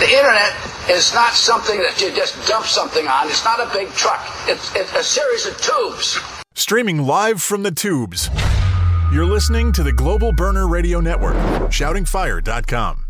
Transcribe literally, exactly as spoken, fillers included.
the internet is not something that you just dump something on. It's not a big truck. It's, it's a series of tubes. Streaming live from the tubes. You're listening to the Global Burner Radio Network, shouting fire dot com.